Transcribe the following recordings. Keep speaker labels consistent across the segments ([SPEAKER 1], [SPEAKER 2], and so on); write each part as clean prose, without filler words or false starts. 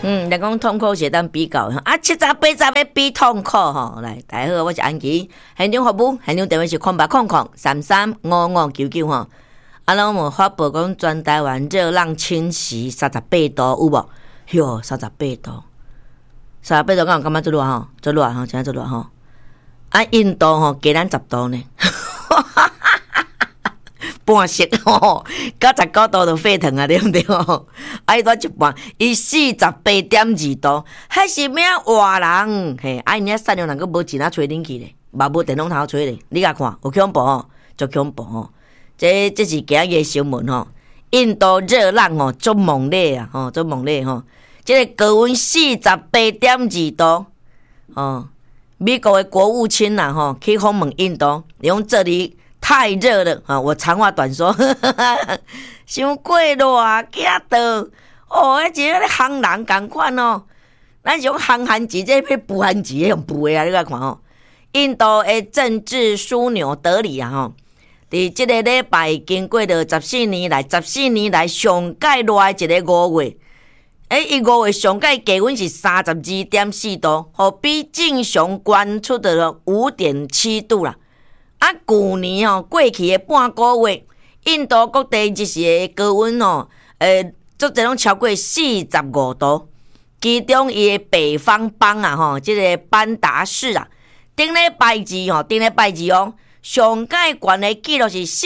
[SPEAKER 1] 来讲痛苦是当比较啊，70、80要比痛苦吼。来，大家好，我是安琪，现场服务，现场电话是0800335599吼。啊，咱有发布讲全台湾热浪侵袭38度有无？哟，38度，38度，敢有感觉做热吼？做热吼，真做热吼。啊，印度吼加咱10度呢。半色吼，99度就沸腾啊，对不对吼？啊，伊多一半，伊48.2度，还是咩活人？嘿，啊，因遐善良人佫无钱啊，吹冷气咧，嘛无电风头吹咧，你甲看，有恐怖吼，足恐怖吼。这是今日新闻吼，印度热浪吼，足猛烈啊，吼，足猛烈吼。这个高温48.2度，哦，美国的国务卿呐吼，去访问印度，用这里。太热了啊！我长话短说，伤过热惊到哦，迄一个烘人共款哦。咱是用烘寒机，这要补寒机用补的啊！你来看哦，印度的政治枢纽德里啊吼，伫即个礼拜经过了14年来上介热的一个5月，伊5月上介低温是32.4度，吼比正常悬出的5.7度啦。啊，去年哦，过去的半个月，印度各地日时的高温哦，足侪拢超过45度。其中伊的北方邦啊，吼，即个班达市啊，顶礼拜二哦，上界悬的记录是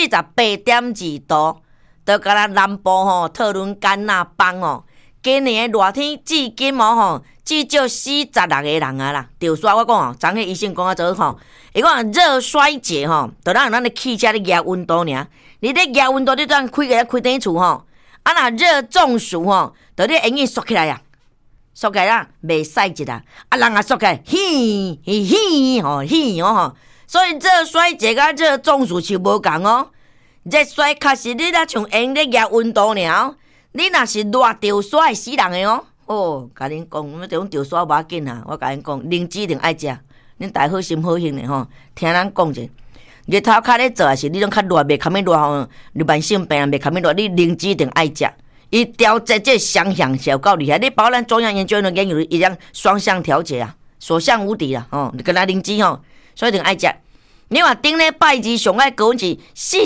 [SPEAKER 1] 48.2度，就甲咱南部吼，特伦甘纳邦哦，今年的热天至今哦，至少46个人啊啦。就说我讲哦，昨个医生讲啊，做吼。伊讲热衰竭吼，就咱的汽车咧压温度尔。你咧压温度，你当开灯厝吼，啊若热中暑吼，就你容易缩起来呀，缩起来啦，袂使一啦。啊人也缩起来，嘿吼。所以热衰竭甲热中暑是无共哦。热衰确实你若像用咧压温度尔，你若是热着煞会死人的哦。哦，甲恁讲，我种着煞无要紧啊，我甲恁讲，灵芝一定爱食。恁大好心好心的吼，听咱讲者，日头较咧做也是你拢较热，袂堪要热吼，你慢性病袂堪要热，你灵芝一定爱食。伊调节这双向是有够厉害，你包咱中央研究院研究一样双向调节啊，所向无敌啦吼，你跟咱灵芝吼，所以一定爱食。你话顶礼拜二上爱高温是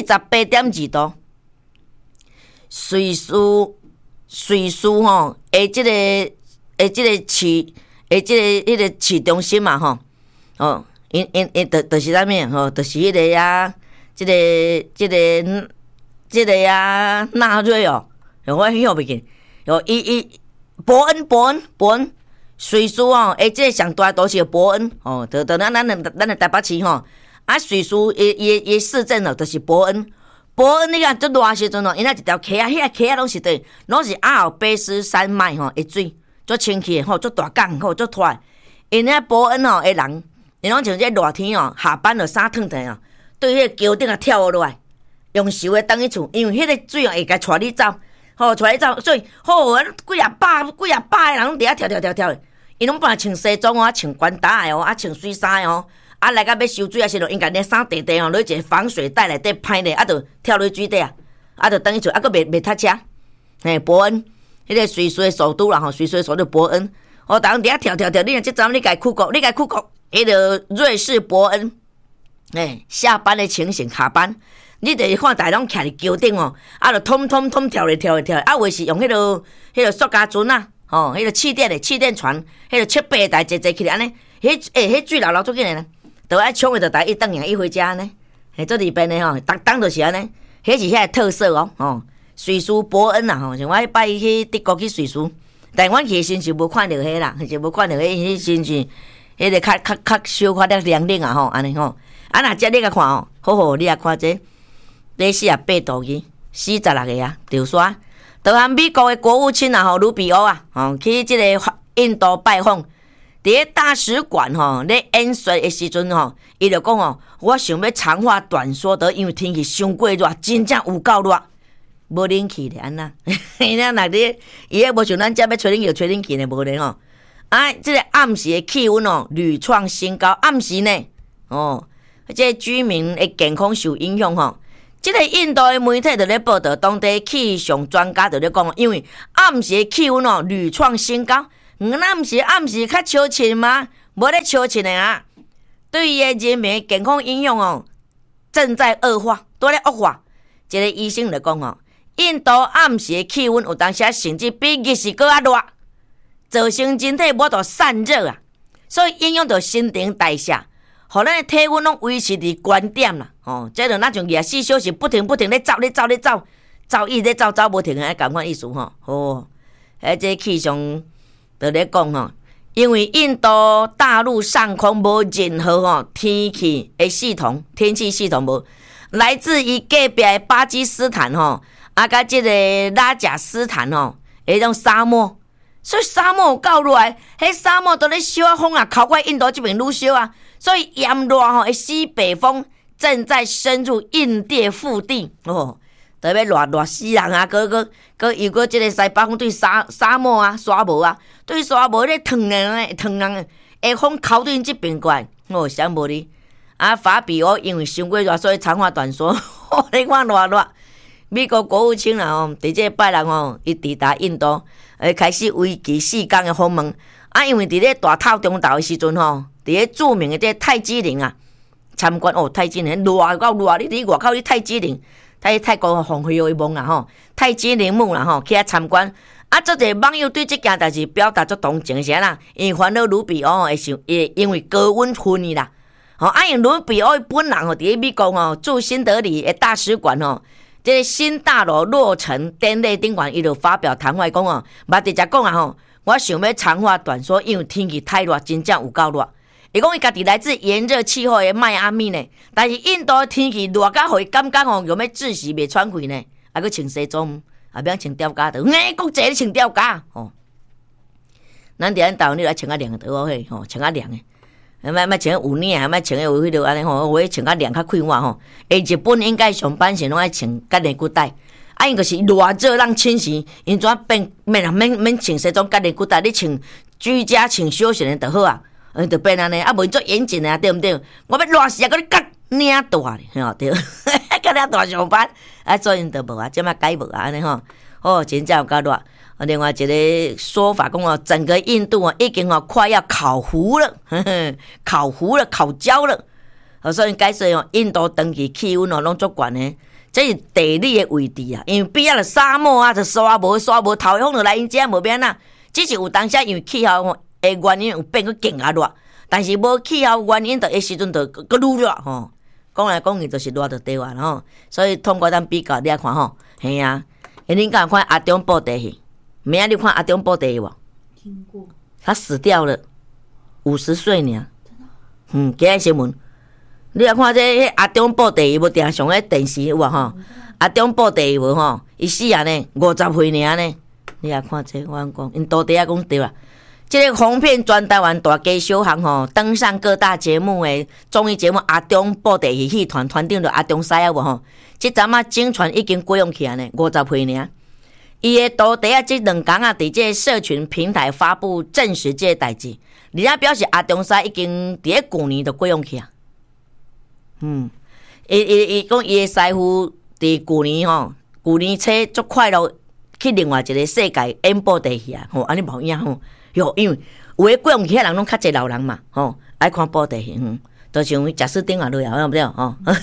[SPEAKER 1] 48.2度，瑞士吼，即个市中心嘛吼。哦，因就是啥物吼，就是迄个啊，即个啊，纳瑞哦，我晓袂记，哦，伯恩，瑞士哦，即个上大都市伯恩哦，咱的台北市吼，啊，瑞士伊市镇哦，就是伯恩，你看足热时阵哦，因那一条溪啊，迄个溪啊拢是对，拢是阿尔卑斯山脉吼的水，足清气的吼，足大港吼，足拖，因那伯恩哦的人。因拢像这热天哦，下班就衫脱脱哦，对迄个桥顶啊跳落来，用手的等去厝，因为迄个水哦会甲带你走，带你走，所以几啊百个人拢伫遐跳，因拢本来穿西装哦，穿管打的哦，穿水衫的哦，来到要收水的时候，因甲你衫地哦，落一个防水袋内底歹咧，就跳落水底啊，就等去厝，佫袂塞车，嘿，伯恩，迄个瑞士的首都啦吼，瑞士的首都伯恩，逐人伫遐跳，你若即阵你家酷国。迄个瑞士伯恩，下班的情形，下班，你就是看大家拢徛伫桥顶哦，就通跳咧，啊，为是用迄个塑胶船啊，迄个气垫船，迄个7、8台坐起来安尼，迄水流出紧来呢，就爱冲的就大家一顿一回家呢，做里边的吼，当就是安尼，迄是遐个特色哦，瑞士伯恩啊吼，像我迄摆去德国去瑞士，但阮去时是无看到迄啦，是无看到迄时是。迄个较小可凉冷啊吼，安尼吼，若遮你甲看哦，好，你甲看这48度去，46个啊，就说，就和美国的国务卿啊吼，卢比欧啊，去即个印度拜访，伫大使馆吼，咧演说的时阵吼，伊就讲哦，我想要长话短说的，因为天气伤过热，真正有够热，无冷气咧安那，伊若你伊无像咱遮要吹冷气咧，无咧吼。这个暗时的气温哦，屡创新高。暗时呢，这个居民的健康受影响吼。这个印度的媒体就咧报道，当地气象专家就咧讲，因为暗时的气温哦屡创新高， 那毋是暗时较笑亲吗？无咧笑亲的啊，对伊的人民健康影响哦，正在恶化，都咧恶化。一个医生就讲哦，印度暗时的气温有当时甚至比日时搁较热，造成人体无度散热啊，所以影响到新陈代谢，互咱的体温拢维持伫高点啦。哦，这就那种24小时不停咧走，一直咧走无停的，共款意思吼。哦，这气象就咧讲吼，因为印度大陆上空无任何天气系统无。来自于隔壁的巴基斯坦甲这个拉贾斯坦迄种沙漠，所以沙漠有够热的，迄沙漠都咧烧啊风啊，靠过印度这边愈烧啊，所以炎热的西北风正在深入印地腹地都要热死人啊！又过这个西北风对沙漠啊、沙漠啊，对沙漠咧烫人下风靠对这边过来，想无哩。法比欧因为伤过热，所以长话短说，你看热。美国国务卿伫这拜六伊抵达印度，开始为期4天的访问。因为伫咧大透中昼的时阵伫咧著名的这泰姬陵啊参观泰姬陵热到热，你外口你泰姬陵，泰国红灰的梦啦泰姬陵墓啦去遐参观。足侪网友对这件代志表达足同情啥啦？因为烦恼卢比欧因为高温昏去啦。因为卢比欧本人伫咧美国驻新德里的大使馆这个新大楼落成典礼顶悬，伊就发表谈话讲捌直接讲啊我想要长话短说，因为天气太热，真正有够热。伊讲伊家己来自炎热气候的迈阿密呢，但是印度的天气热甲互伊感觉要窒息袂喘气呢，还佫穿西装，也免穿吊嘎的，国际咧穿吊嘎咱伫咱台湾你来穿较凉的倒嘿穿较凉的。莫穿有领，莫穿有迄落安尼有穿较凉较快活日本应该上半身拢爱穿夹连骨带，因就是热人侵蚀，因怎免穿西装夹连骨带，你穿居家穿休闲的就好啊，就变安尼，无做严谨啊，对毋对？我要热死啊，佮你夹领大咧，对，夹领大上班，做因就无啊，即摆改无啊，安尼真正有够热。另外一个说法讲整个印度已经快要烤糊了，烤焦了。所以解说印度长期气温拢足悬的，这是地理的位置啊。因为边仔沙漠啊，就沙无头风就来因遮无变啊。只是有当时因为气候的原因有变佫更加热，但是无气候原因的时阵就佫愈热讲来讲去就是热就对啊所以通过咱比较你来看嘿啊，恁敢有看阿中部地戏？明仔你看阿中部地无？听过。他死掉了，50岁呢。今日新闻，你来看这阿中部地无定上咧电视有无阿中部地无伊死啊呢，50岁呢。你来看这，我讲因到底讲对啦。这个红遍全台湾大街小巷登上各大节目的综艺节目阿中部地戏团团长就阿中师啊无这阵警传已经归用起来呢，50岁呢。伊的徒弟这2天伫这社群平台发布证实这代志，而且表示阿中师已经伫咧去年就过用去啊。伊讲伊的师傅伫去年初足快乐去另外一个世界演播地去啊，安尼无影因为有诶过用去人拢较济老人嘛，爱看布地戏，就像贾斯汀啊落啊，对不对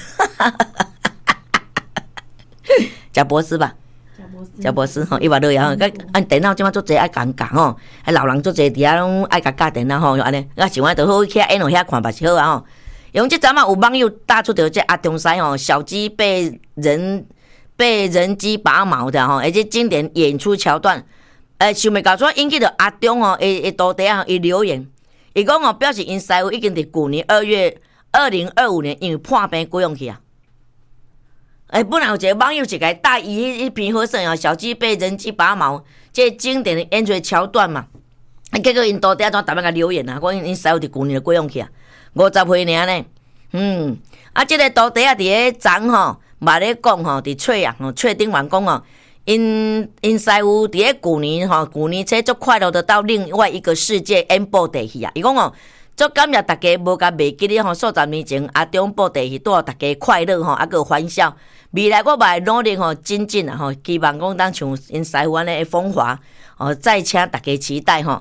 [SPEAKER 1] 贾博士吧。贾博士伊话落啊，按电脑即马做侪爱讲老人做侪伫遐拢爱甲教电脑安尼，像我就好去遐演遐看吧是好啊用这阵有网友打出着这阿中师小鸡被人机拔毛的而且经典演出桥段，想袂到说引起着阿中的徒弟伊留言，伊讲表示因师傅已经伫去年2025年因为破病过用去啊。本来有一个网友就给大伊迄篇好耍小鸡被人机拔毛，这经典的演出桥段嘛。结果因徒弟怎逐摆甲留言啊，讲因师傅伫去年就过用去啊，50岁尔呢。这个徒弟伫咧昨嘛咧讲伫册顶完讲因师傅伫咧去年初足快乐的到另外一个世界演播地去啊。伊讲足感谢大家无甲袂记咧数十年前阿中播地去带大家快乐还有欢笑。未来我嘛会努力精进啊希望讲当像因师傅安尼风华再请大家期待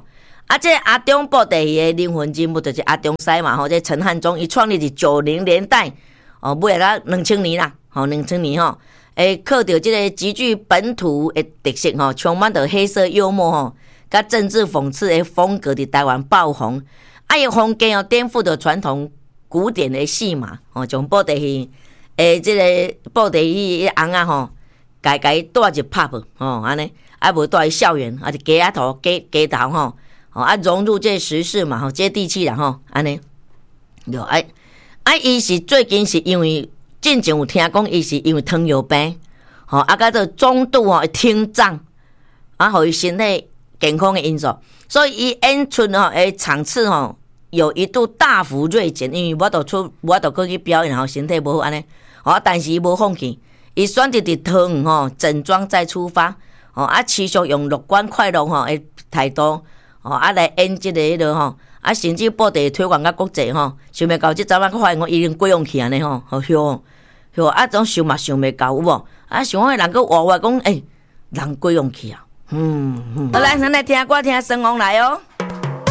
[SPEAKER 1] 这个阿中布袋戏的灵魂人物就是阿中师嘛，这陈汉忠，伊创立是90年代，尾到2000年啦，2000年靠着这个极具本土的特色充满着黑色幽默甲政治讽刺的风格，伫台湾爆红。伊风格颠覆着传统古典的戏码，从布袋戏这个布袋戏的翁啊家带入 pub 安尼，无带入校园，就街仔头融入这时事嘛接地气啦安尼。对伊是最近是因为之前有听讲伊是因为糖尿病甲这中度听障互伊身体健康的因素，所以伊演出的场次有一度大幅锐减，因为我都去表演身体无好安尼但是伊无放弃，伊选择伫桃园整装再出发持续用乐观快乐的态度来演这个迄个甚至布袋推广到国际想袂到这阵仔发现伊已经过用去安尼种想嘛想袂到有无想的人佫话讲人过用去好来咱来听歌听孙王来